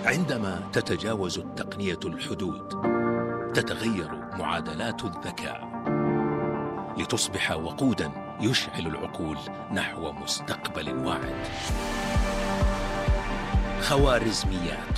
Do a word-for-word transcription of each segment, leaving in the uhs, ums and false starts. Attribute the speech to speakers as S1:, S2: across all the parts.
S1: عندما تتجاوز التقنية الحدود، تتغير معادلات الذكاء لتصبح وقوداً يشعل العقول نحو مستقبل واعد. خوارزميات.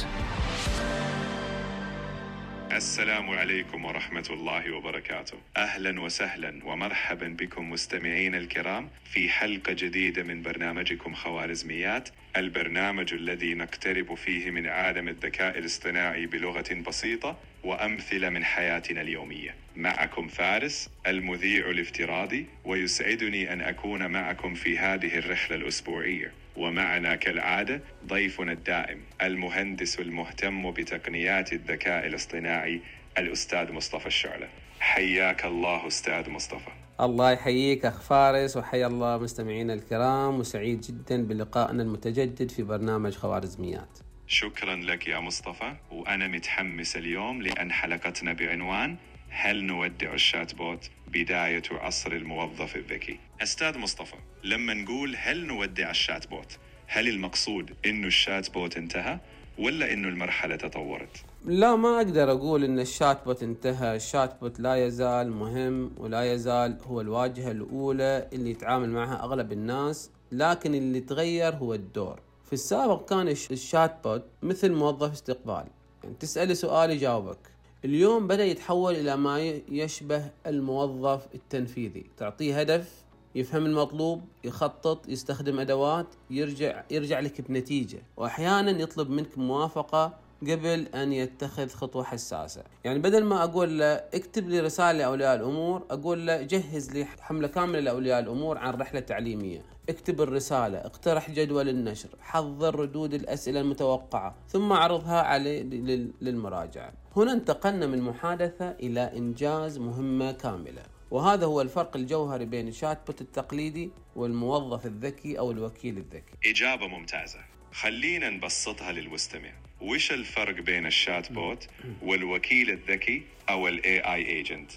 S2: السلام عليكم ورحمة الله وبركاته. أهلا وسهلا ومرحبا بكم مستمعين الكرام في حلقة جديدة من برنامجكم خوارزميات، البرنامج الذي نقترب فيه من عالم الذكاء الاصطناعي بلغة بسيطة وأمثلة من حياتنا اليومية. معكم فارس المذيع الافتراضي، ويسعدني أن أكون معكم في هذه الرحلة الأسبوعية. ومعنا كالعادة ضيفنا الدائم المهندس المهتم بتقنيات الذكاء الاصطناعي الأستاذ مصطفى الشعلة. حياك الله أستاذ مصطفى.
S3: الله يحييك أخ فارس، وحيا الله مستمعينا الكرام، وسعيد جدا بلقائنا المتجدد في برنامج خوارزميات.
S2: شكرا لك يا مصطفى، وأنا متحمس اليوم لأن حلقتنا بعنوان هل نودع الشات بوت بداية عصر الموظف الذكي. أستاذ مصطفى، لما نقول هل نودع الشات بوت، هل المقصود إنه الشات بوت انتهى ولا إنه المرحلة تطورت؟
S3: لا، ما أقدر أقول إن الشات بوت انتهى. الشات بوت لا يزال مهم ولا يزال هو الواجهة الأولى اللي يتعامل معها أغلب الناس، لكن اللي تغير هو الدور. في السابق كان الشات بوت مثل موظف استقبال، يعني تسأله سؤال يجاوبك. اليوم بدأ يتحول إلى ما يشبه الموظف التنفيذي، تعطيه هدف، يفهم المطلوب، يخطط، يستخدم أدوات، يرجع يرجع لك بنتيجة، وأحيانا يطلب منك موافقة قبل أن يتخذ خطوة حساسة. يعني بدل ما أقول له اكتب لي رسالة لأولياء الأمور، أقول له جهز لي حملة كاملة لأولياء الأمور عن رحلة تعليمية، اكتب الرسالة، اقترح جدول النشر، حضر ردود الأسئلة المتوقعة، ثم عرضها عليه للمراجعة. هنا انتقلنا من محادثة إلى إنجاز مهمة كاملة، وهذا هو الفرق الجوهري بين الشات بوت التقليدي والموظف الذكي أو الوكيل الذكي.
S2: إجابة ممتازة. خلينا نبسطها للمستمع. وش الفرق بين الشات بوت والوكيل الذكي أو ال إيه آي agent؟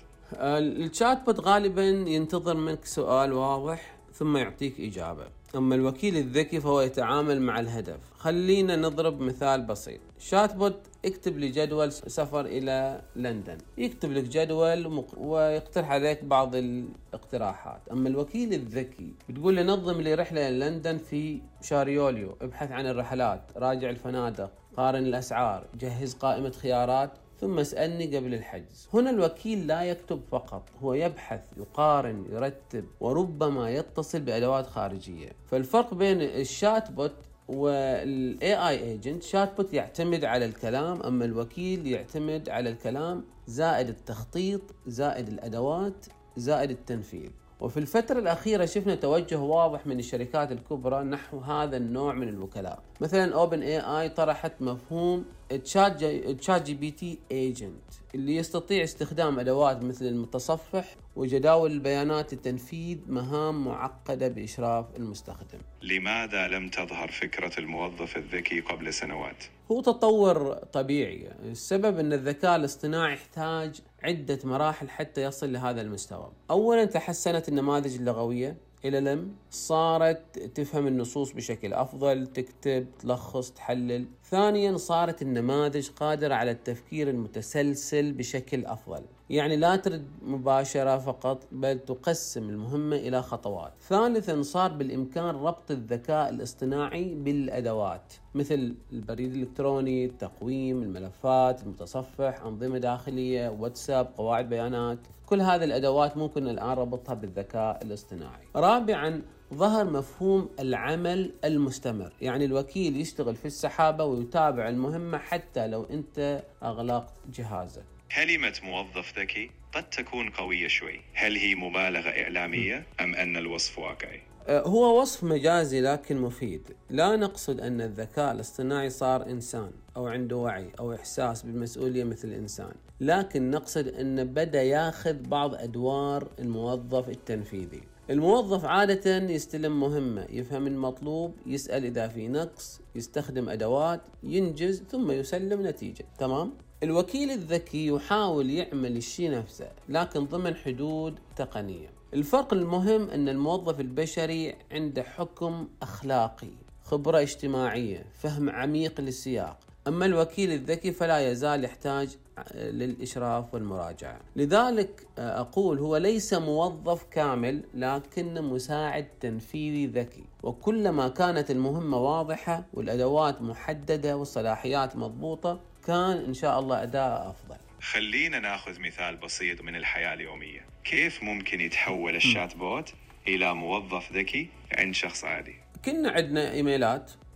S3: الشات بوت غالبا ينتظر منك سؤال واضح ثم يعطيك إجابة، أما الوكيل الذكي فهو يتعامل مع الهدف. خلينا نضرب مثال بسيط. شات بوت اكتب لي جدول سفر إلى لندن، يكتب لك جدول ويقترح عليك بعض الاقتراحات. أما الوكيل الذكي بتقول له نظم لي رحلة إلى لندن في شهر يوليو، ابحث عن الرحلات، راجع الفنادق، قارن الأسعار، جهز قائمة خيارات، ثم اسألني قبل الحجز. هنا الوكيل لا يكتب فقط، هو يبحث، يقارن، يرتب، وربما يتصل بأدوات خارجية. فالفرق بين الشات بوت وال إيه آي agent، شات بوت يعتمد على الكلام، أما الوكيل يعتمد على الكلام زائد التخطيط زائد الأدوات زائد التنفيذ. وفي الفترة الأخيرة شفنا توجه واضح من الشركات الكبرى نحو هذا النوع من الوكلاء. مثلا أوبن إيه آي طرحت مفهوم تشات جي بي تي agent اللي يستطيع استخدام أدوات مثل المتصفح وجداول البيانات لتنفيذ مهام معقدة بإشراف المستخدم.
S2: لماذا لم تظهر فكرة الموظف الذكي قبل سنوات؟
S3: هو تطور طبيعي. السبب أن الذكاء الاصطناعي يحتاج عدة مراحل حتى يصل لهذا المستوى. أولا تحسنت النماذج اللغوية، إلى لم صارت تفهم النصوص بشكل أفضل، تكتب، تلخص، تحلل. ثانيا صارت النماذج قادرة على التفكير المتسلسل بشكل أفضل، يعني لا ترد مباشرة فقط بل تقسم المهمة إلى خطوات. ثالثا صار بالإمكان ربط الذكاء الاصطناعي بالأدوات مثل البريد الإلكتروني، التقويم، الملفات، المتصفح، أنظمة داخلية، واتساب، قواعد بيانات. كل هذه الأدوات ممكن الآن ربطها بالذكاء الاصطناعي. رابعا ظهر مفهوم العمل المستمر، يعني الوكيل يشتغل في السحابة ويتابع المهمة حتى لو أنت أغلقت جهازك.
S2: كلمة موظف ذكي قد تكون قوية شوي، هل هي مبالغة إعلامية أم أن الوصف واقعي؟
S3: هو وصف مجازي لكن مفيد. لا نقصد أن الذكاء الاصطناعي صار إنسان أو عنده وعي أو إحساس بالمسؤولية مثل الإنسان، لكن نقصد أنه بدأ ياخذ بعض أدوار الموظف التنفيذي. الموظف عادة يستلم مهمة، يفهم المطلوب، يسأل إذا في نقص، يستخدم أدوات، ينجز، ثم يسلم نتيجة. تمام؟ الوكيل الذكي يحاول يعمل الشيء نفسه لكن ضمن حدود تقنية. الفرق المهم أن الموظف البشري عنده حكم أخلاقي، خبرة اجتماعية، فهم عميق للسياق، أما الوكيل الذكي فلا يزال يحتاج للإشراف والمراجعة. لذلك أقول هو ليس موظف كامل لكن مساعد تنفيذي ذكي، وكلما كانت المهمة واضحة والأدوات محددة والصلاحيات مضبوطة كان إن شاء الله أداء أفضل.
S2: خلينا ناخذ مثال بسيط من الحياة اليومية. كيف ممكن يتحول الشات بوت إلى موظف ذكي عند شخص عادي؟
S3: كنا عندنا إيميلات